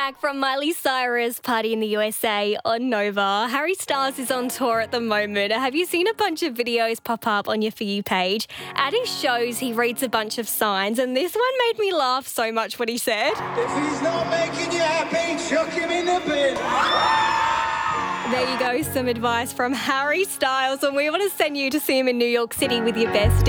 back from Miley Cyrus' party in the USA on Nova. Harry Styles is on tour at the moment. Have you seen a bunch of videos pop up on your For You page? At his shows, he reads a bunch of signs, and this one made me laugh so much what he said. If he's not making you happy, chuck him in the bin. There you go, some advice from Harry Styles, and we want to send you to see him in New York City with your bestie.